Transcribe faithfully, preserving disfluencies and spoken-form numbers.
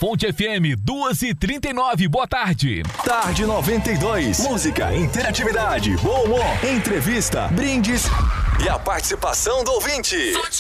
Fonte F M, duas e trinta e nove, boa tarde. Tarde noventa e dois, música, interatividade, bom humor, entrevista, brindes e a participação do ouvinte.